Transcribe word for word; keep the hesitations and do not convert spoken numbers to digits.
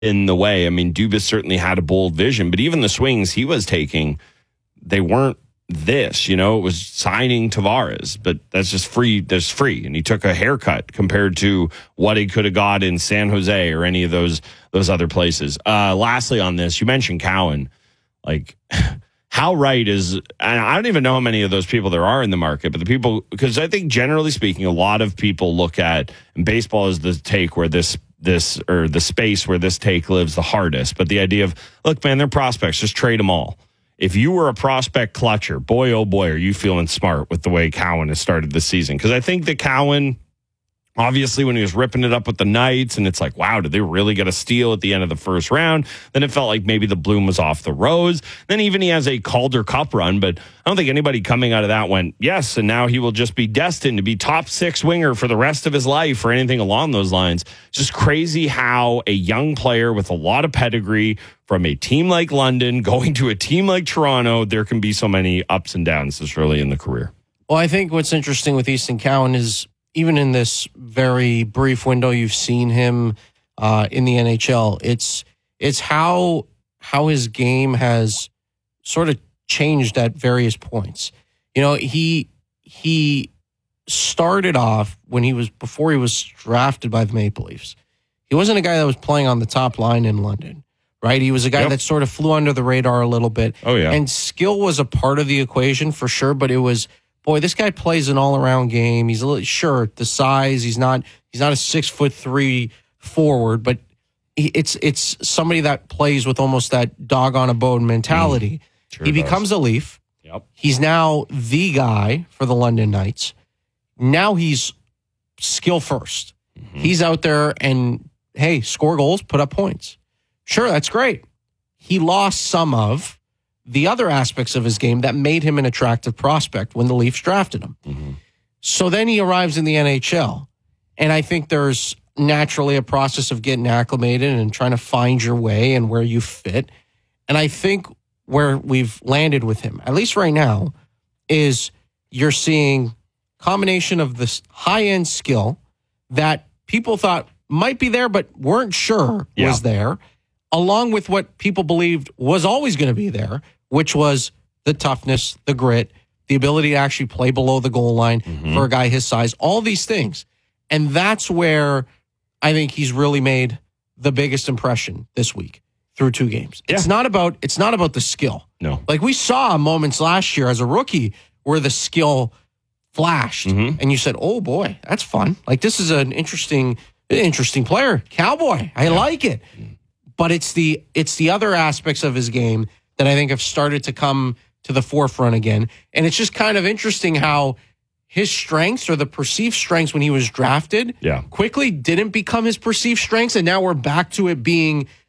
in the way. I mean, Dubas certainly had a bold vision, but even the swings he was taking, they weren't this, you know, it was signing Tavares, but that's just free. That's free. And he took a haircut compared to what he could have got in San Jose or any of those, those other places. Uh, lastly on this, you mentioned Cowan, like how right is, and I don't even know how many of those people there are in the market, but the people, because I think generally speaking, a lot of people look at, and baseball is the take where this, this, or the space where this take lives the hardest. But the idea of, look, man, they're prospects, just trade them all. If you were a prospect clutcher, boy, oh boy, are you feeling smart with the way Cowan has started the season. Because I think that Cowan, obviously, when he was ripping it up with the Knights, and it's like, wow, did they really get a steal at the end of the first round? Then it felt like maybe the bloom was off the rose. Then even he has a Calder Cup run, but I don't think anybody coming out of that went, yes, and now he will just be destined to be top six winger for the rest of his life or anything along those lines. It's just crazy how a young player with a lot of pedigree from a team like London going to a team like Toronto, there can be so many ups and downs this early in the career. Well, I think what's interesting with Easton Cowan is even in this very brief window you've seen him uh, in the N H L, it's it's how how his game has sort of changed at various points. You know, he he started off when he was before he was drafted by the Maple Leafs. He wasn't a guy that was playing on the top line in London, right? He was a guy yep. that sort of flew under the radar a little bit. Oh yeah, and skill was a part of the equation for sure, but it was. Boy, this guy plays an all-around game. He's a little sure the size. He's not. He's not a six foot three forward, but he, it's it's somebody that plays with almost that dog on a bone mentality. Mm, sure he does. Becomes a Leaf. Yep. He's now the guy for the London Knights. Now he's skill first. Mm-hmm. He's out there and hey, score goals, put up points. Sure, that's great. He lost some of the other aspects of his game that made him an attractive prospect when the Leafs drafted him. Mm-hmm. So then he arrives in the N H L. And I think there's naturally a process of getting acclimated and trying to find your way and where you fit. And I think where we've landed with him, at least right now, is you're seeing combination of this high-end skill that people thought might be there but weren't sure yeah. was there, along with what people believed was always going to be there, which was the toughness, the grit, the ability to actually play below the goal line mm-hmm. for a guy his size, all these things. And that's where I think he's really made the biggest impression this week through two games. Yeah. It's not about it's not about the skill. No. Like we saw moments last year as a rookie where the skill flashed mm-hmm. and you said, "Oh boy, that's fun. Like this is an interesting interesting player. Cowboy. I yeah. like it." But it's the it's the other aspects of his game that I think have started to come to the forefront again. And it's just kind of interesting how his strengths or the perceived strengths when he was drafted yeah. quickly didn't become his perceived strengths. And now we're back to it being